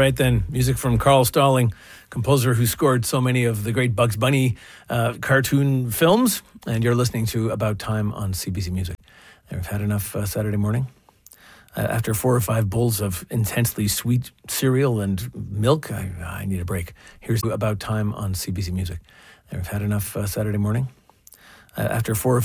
right then. Music from Carl Stalling, composer who scored so many of the great Bugs Bunny cartoon films. And you're listening to About Time on CBC Music. And we've had enough Saturday morning. After 4 or 5 bowls of intensely sweet cereal and milk, I need a break. Here's About Time on CBC Music. And we've had enough Saturday morning. After 4 or